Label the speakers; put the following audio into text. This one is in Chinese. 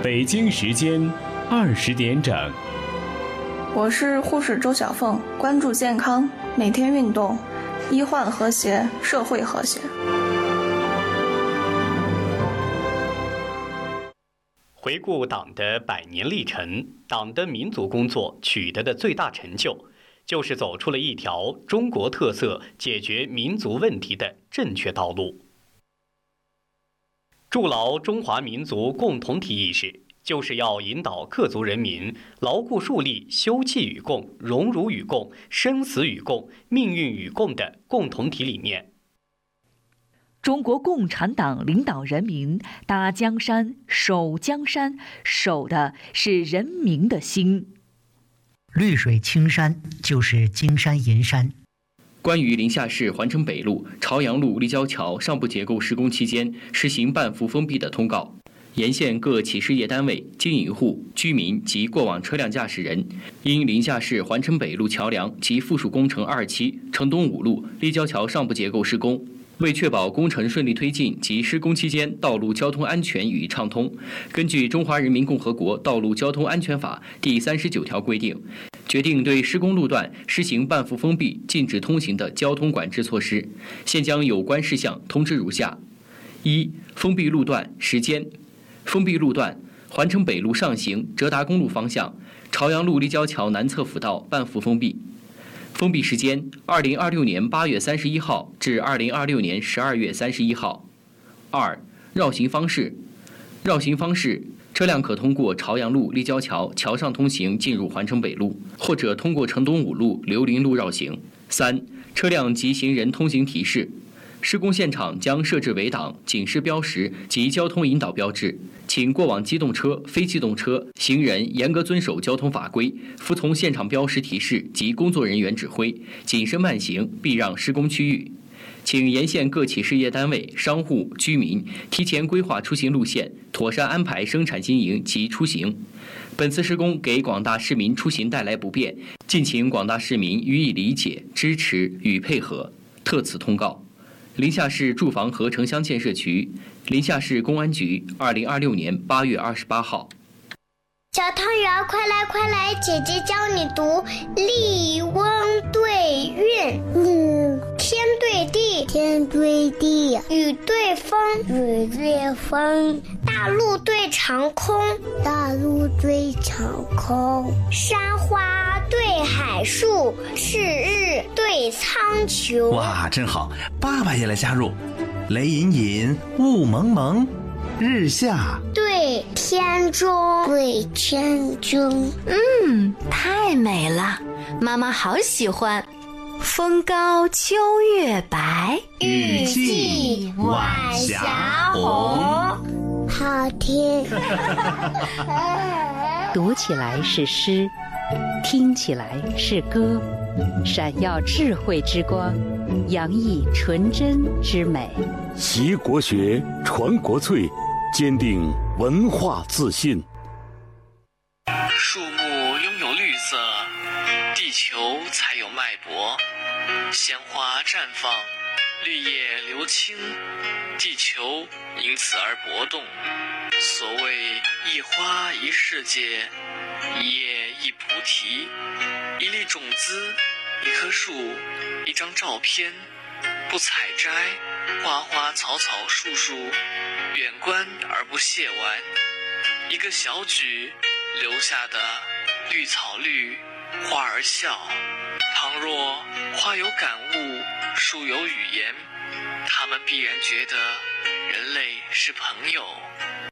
Speaker 1: 北京时间20点整。
Speaker 2: 我是护士周小凤，关注健康，每天运动，医患和谐，社会和谐。
Speaker 3: 回顾党的100年历程，党的民族工作取得的最大成就，就是走出了一条中国特色解决民族问题的正确道路。筑牢中华民族共同体意识，就是要引导各族人民牢固树立休戚与共、荣辱与共、生死与共、命运与共的共同体理念。
Speaker 4: 中国共产党领导人民搭江山、守江山，守的是人民的心。
Speaker 5: 绿水青山就是金山银山。
Speaker 6: 关于临夏市环城北路、朝阳路立交桥上部结构施工期间实行半幅封闭的通告，沿线各企事业单位、经营户、居民及过往车辆驾驶人，因临夏市环城北路桥梁及附属工程2期城东5路立交桥上部结构施工，为确保工程顺利推进及施工期间道路交通安全与畅通，根据《中华人民共和国道路交通安全法》第39条规定，决定对施工路段施行半幅封闭、禁止通行的交通管制措施。现将有关事项通知如下：1、封闭路段时间。封闭路段：环城北路上行浙达公路方向，朝阳路立交桥南侧辅道半幅封闭。封闭时间：2026年8月31号至2026年12月31号。2、绕行方式。绕行方式：车辆可通过朝阳路立交桥桥上通行进入环城北路，或者通过城东5路刘林路绕行。3、车辆及行人通行提示。施工现场将设置围挡、警示标识及交通引导标志，请过往机动车、非机动车、行人严格遵守交通法规，服从现场标识提示及工作人员指挥，谨慎慢行，避让施工区域。请沿线各企事业单位、商户、居民提前规划出行路线，妥善安排生产经营及出行。本次施工给广大市民出行带来不便，敬请广大市民予以理解、支持与配合。特此通告。临夏市住房和城乡建设局、临夏市公安局，2026年8月28号。
Speaker 7: 小汤圆，快来快来，姐姐教你读立翁对韵，天对地，天对地，雨对风，雨对风，大陆对长空，大陆对长空，山花对海树，赤日对苍穹。
Speaker 8: 哇，真好！爸爸也来加入。雷隐隐，雾蒙蒙，日下
Speaker 7: 对天中，对天中。
Speaker 9: 太美了，妈妈好喜欢。风高秋月白，
Speaker 7: 日霁晚霞红。好听。
Speaker 10: 读起来是诗，听起来是歌，闪耀智慧之光，洋溢纯真之美。
Speaker 1: 习国学，传国粹，坚定文化自信。
Speaker 11: 树木拥有绿色，地球才有脉搏。鲜花绽放，绿叶流青，地球因此而搏动。所谓一花一世界，一叶一菩提，一粒种子，一棵树，一张照片，不采摘，花花草草树树，远观而不亵玩。一个小举留下的绿草绿，花儿笑。倘若花有感悟，树有语言，他们必然觉得人类是朋友。